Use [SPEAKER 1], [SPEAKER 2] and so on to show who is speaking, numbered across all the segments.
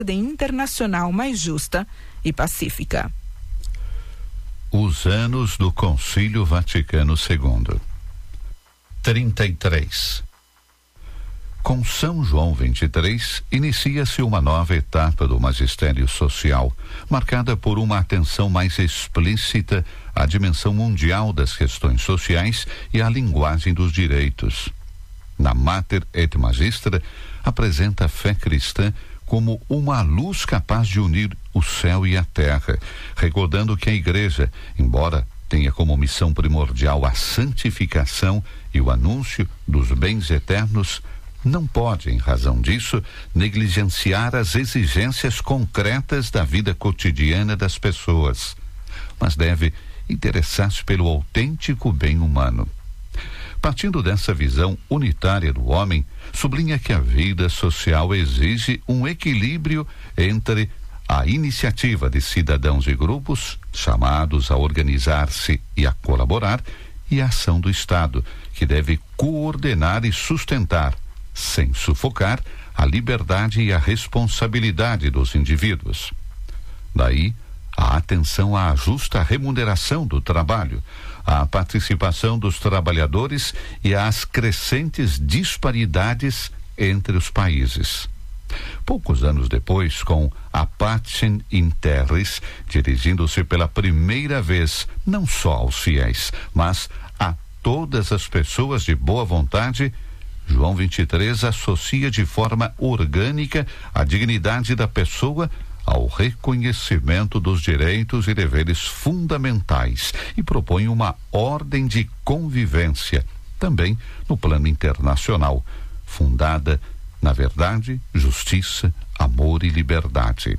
[SPEAKER 1] ordem internacional mais justa e pacífica.
[SPEAKER 2] Os anos do Concílio Vaticano II. 33. Com São João XXIII, inicia-se uma nova etapa do magistério social, marcada por uma atenção mais explícita à dimensão mundial das questões sociais e à linguagem dos direitos. Na Mater et Magistra, apresenta a fé cristã como uma luz capaz de unir o céu e a terra, recordando que a Igreja, embora tenha como missão primordial a santificação e o anúncio dos bens eternos, não pode, em razão disso, negligenciar as exigências concretas da vida cotidiana das pessoas, mas deve interessar-se pelo autêntico bem humano. Partindo dessa visão unitária do homem, sublinha que a vida social exige um equilíbrio entre a iniciativa de cidadãos e grupos, chamados a organizar-se e a colaborar, e a ação do Estado, que deve coordenar e sustentar, sem sufocar, a liberdade e a responsabilidade dos indivíduos. Daí, a atenção à justa remuneração do trabalho, à participação dos trabalhadores e às crescentes disparidades entre os países. Poucos anos depois, com a Pacem in Terris, dirigindo-se pela primeira vez não só aos fiéis, mas a todas as pessoas de boa vontade, João XXIII associa de forma orgânica a dignidade da pessoa ao reconhecimento dos direitos e deveres fundamentais e propõe uma ordem de convivência, também no plano internacional, fundada na verdade, justiça, amor e liberdade.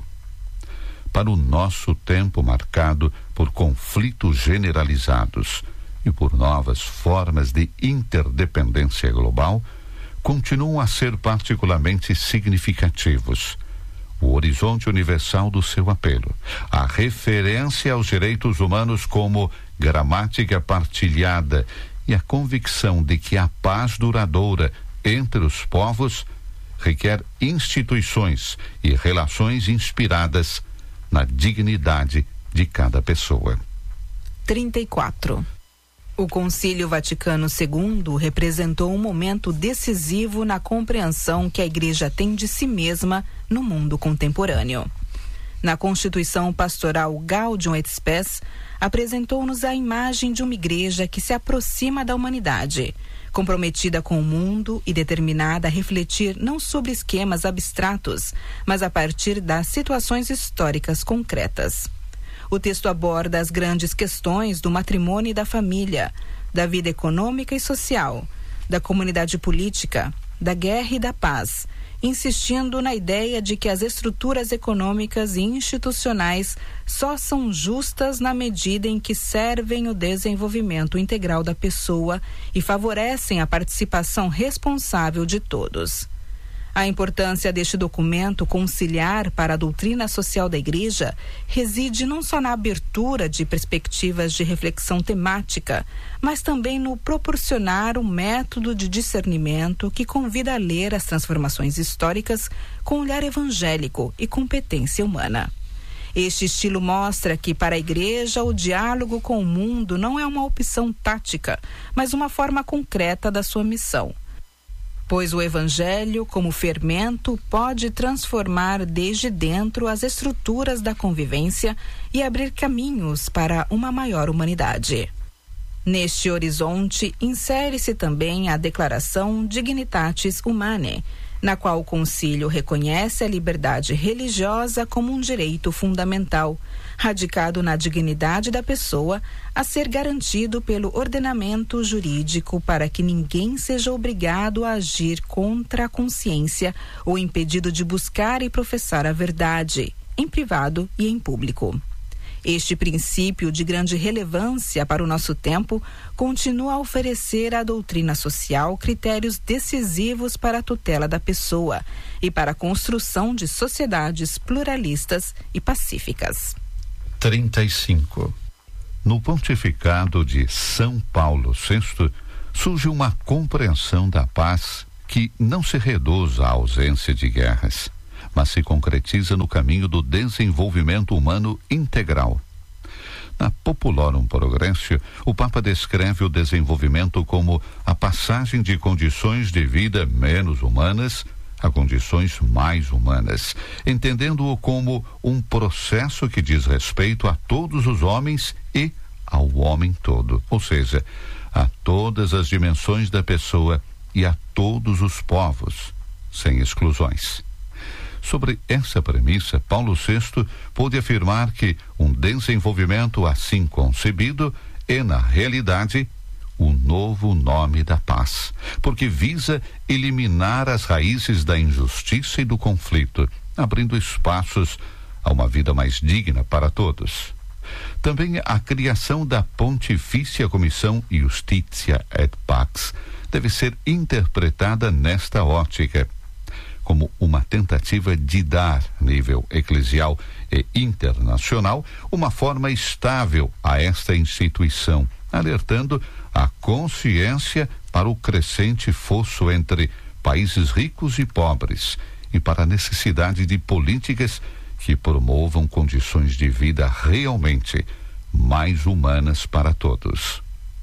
[SPEAKER 2] Para o nosso tempo marcado por conflitos generalizados e por novas formas de interdependência global, continuam a ser particularmente significativos o horizonte universal do seu apelo, a referência aos direitos humanos como gramática partilhada e a convicção de que a paz duradoura entre os povos requer instituições e relações inspiradas na dignidade de cada pessoa.
[SPEAKER 1] 34. O Concílio Vaticano II representou um momento decisivo na compreensão que a Igreja tem de si mesma no mundo contemporâneo. Na Constituição Pastoral Gaudium et Spes, apresentou-nos a imagem de uma Igreja que se aproxima da humanidade, comprometida com o mundo e determinada a refletir não sobre esquemas abstratos, mas a partir das situações históricas concretas. O texto aborda as grandes questões do matrimônio e da família, da vida econômica e social, da comunidade política, da guerra e da paz, insistindo na ideia de que as estruturas econômicas e institucionais só são justas na medida em que servem o desenvolvimento integral da pessoa e favorecem a participação responsável de todos. A importância deste documento conciliar para a doutrina social da Igreja reside não só na abertura de perspectivas de reflexão temática, mas também no proporcionar um método de discernimento que convida a ler as transformações históricas com olhar evangélico e competência humana. Este estilo mostra que, para a Igreja, o diálogo com o mundo não é uma opção tática, mas uma forma concreta da sua missão. Pois o Evangelho, como fermento, pode transformar desde dentro as estruturas da convivência e abrir caminhos para uma maior humanidade. Neste horizonte, insere-se também a Declaração Dignitatis Humanae, na qual o Concílio reconhece a liberdade religiosa como um direito fundamental, radicado na dignidade da pessoa, a ser garantido pelo ordenamento jurídico para que ninguém seja obrigado a agir contra a consciência ou impedido de buscar e professar a verdade, em privado e em público. Este princípio de grande relevância para o nosso tempo continua a oferecer à doutrina social critérios decisivos para a tutela da pessoa e para a construção de sociedades pluralistas e pacíficas.
[SPEAKER 2] 35. No pontificado de São Paulo VI, surge uma compreensão da paz que não se reduz à ausência de guerras, mas se concretiza no caminho do desenvolvimento humano integral. Na Populorum Progressio, o Papa descreve o desenvolvimento como a passagem de condições de vida menos humanas a condições mais humanas, entendendo-o como um processo que diz respeito a todos os homens e ao homem todo, ou seja, a todas as dimensões da pessoa e a todos os povos, sem exclusões. Sobre essa premissa, Paulo VI pôde afirmar que um desenvolvimento assim concebido é, na realidade, o novo nome da paz, porque visa eliminar as raízes da injustiça e do conflito, abrindo espaços a uma vida mais digna para todos. Também a criação da Pontifícia Comissão Justitia et Pax deve ser interpretada nesta ótica, como uma tentativa de dar, a nível eclesial e internacional, uma forma estável a esta instituição, alertando a consciência para o crescente fosso entre países ricos e pobres e para a necessidade de políticas que promovam condições de vida realmente mais humanas para todos.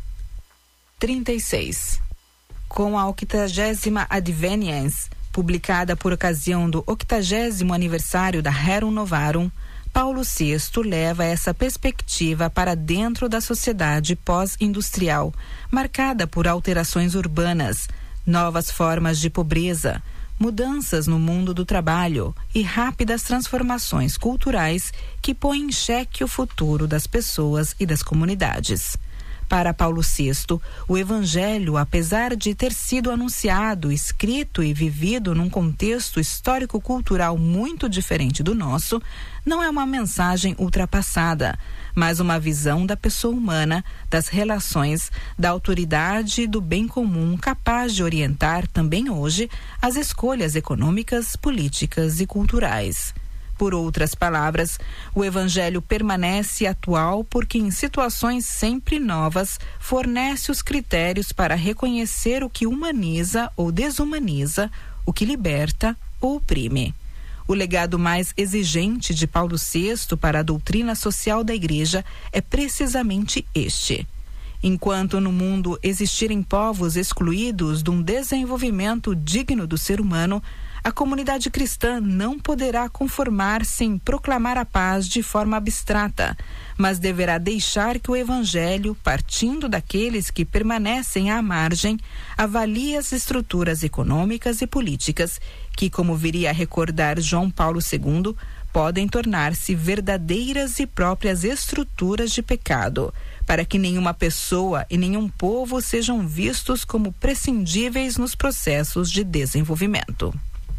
[SPEAKER 1] 36. Com a 80ª Adveniens, publicada por ocasião do 80º aniversário da Rerum Novarum, Paulo VI leva essa perspectiva para dentro da sociedade pós-industrial, marcada por alterações urbanas, novas formas de pobreza, mudanças no mundo do trabalho e rápidas transformações culturais que põem em xeque o futuro das pessoas e das comunidades. Para Paulo VI, o Evangelho, apesar de ter sido anunciado, escrito e vivido num contexto histórico-cultural muito diferente do nosso, não é uma mensagem ultrapassada, mas uma visão da pessoa humana, das relações, da autoridade e do bem comum capaz de orientar também hoje as escolhas econômicas, políticas e culturais. Por outras palavras, o Evangelho permanece atual porque, em situações sempre novas, fornece os critérios para reconhecer o que humaniza ou desumaniza, o que liberta ou oprime. O legado mais exigente de Paulo VI para a doutrina social da Igreja é precisamente este. Enquanto no mundo existirem povos excluídos de um desenvolvimento digno do ser humano, a comunidade cristã não poderá conformar-se em proclamar a paz de forma abstrata, mas deverá deixar que o Evangelho, partindo daqueles que permanecem à margem, avalie as estruturas econômicas e políticas que, como viria a recordar João Paulo II, podem tornar-se verdadeiras e próprias estruturas de pecado, para que nenhuma pessoa e nenhum povo sejam vistos como prescindíveis nos processos de desenvolvimento.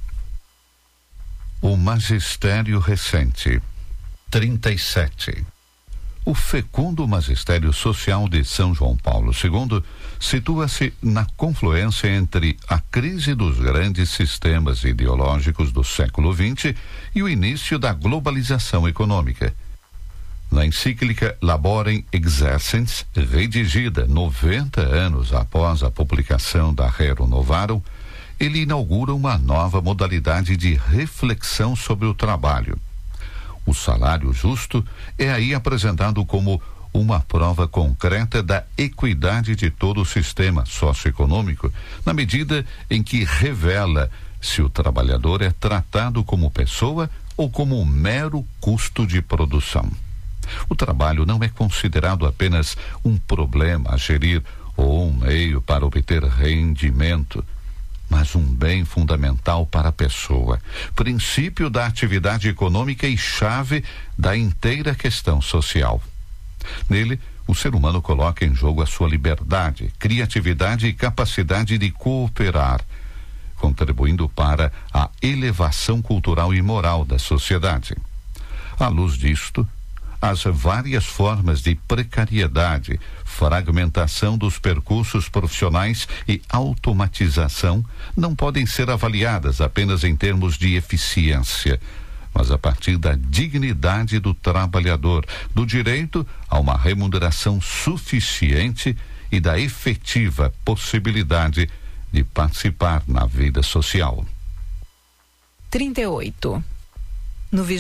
[SPEAKER 2] O magistério recente. 37. O fecundo magistério social de São João Paulo II situa-se na confluência entre a crise dos grandes sistemas ideológicos do século XX e o início da globalização econômica. Na encíclica Laborem Exercens, redigida 90 anos após a publicação da Rerum Novarum, ele inaugura uma nova modalidade de reflexão sobre o trabalho. O salário justo é aí apresentado como uma prova concreta da equidade de todo o sistema socioeconômico, na medida em que revela se o trabalhador é tratado como pessoa ou como um mero custo de produção. O trabalho não é considerado apenas um problema a gerir ou um meio para obter rendimento, mas um bem fundamental para a pessoa, princípio da atividade econômica e chave da inteira questão social. Nele, o ser humano coloca em jogo a sua liberdade, criatividade e capacidade de cooperar, contribuindo para a elevação cultural e moral da sociedade. À luz disto, as várias formas de precariedade, fragmentação dos percursos profissionais e automatização não podem ser avaliadas apenas em termos de eficiência, mas a partir da dignidade do trabalhador, do direito a uma remuneração suficiente e da efetiva possibilidade de participar na vida social.
[SPEAKER 1] 38. No